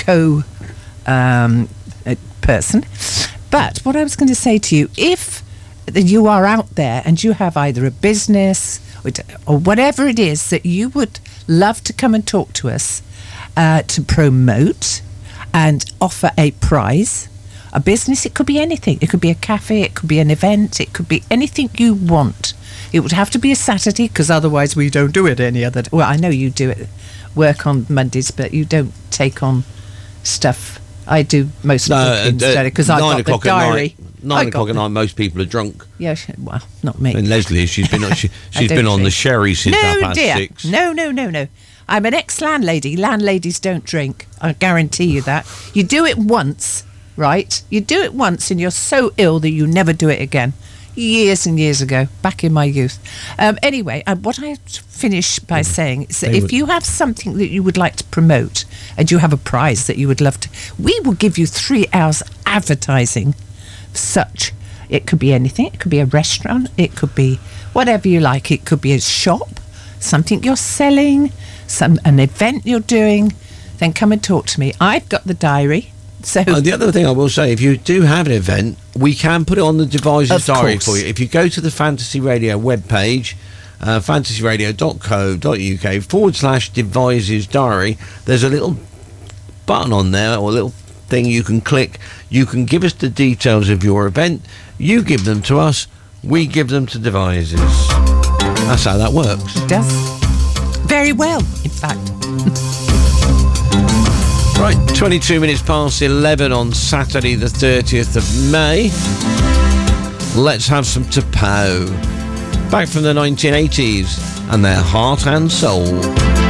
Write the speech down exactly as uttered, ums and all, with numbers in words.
co um, uh, person. But what I was going to say to you, if you are out there and you have either a business or, or whatever it is that you would love to come and talk to us uh, to promote and offer a prize, a business, it could be anything. It could be a cafe, it could be an event, it could be anything you want. It would have to be a Saturday, because otherwise we don't do it any other day. Well, I know you do it, work on Mondays, but you don't take on stuff. I do most no, of the bookings, because uh, I've got the diary. At night, nine o'clock at the, night, most people are drunk. Yeah, well, not me. And Leslie, she's been she, she's been on drink. the sherry since no, half past dear. six. No, no, no, no. I'm an ex-landlady. Landladies don't drink. I guarantee you that. You do it once, right? You do it once and you're so ill that you never do it again. Years and years ago, back in my youth. Um, anyway, uh, what I finish by saying is that They if would- you have something that you would like to promote and you have a prize that you would love to, we will give you three hours advertising such. It could be anything. It could be a restaurant. It could be whatever you like. It could be a shop, something you're selling, some an event you're doing. Then come and talk to me. I've got the diary. So Uh, the other thing I will say, if you do have an event, we can put it on the Devices Of Diary course. for you. If you go to the Fantasy Radio webpage, uh, fantasy radio dot co dot uk forward slash Devices Diary, there's a little button on there, or a little thing you can click. You can give us the details of your event. You give them to us. We give them to Devices. That's how that works. it does very well, in fact. Right, twenty-two minutes past eleven on Saturday the thirtieth of May. Let's have some Tapao. Back from the nineteen eighties and their Heart and Soul.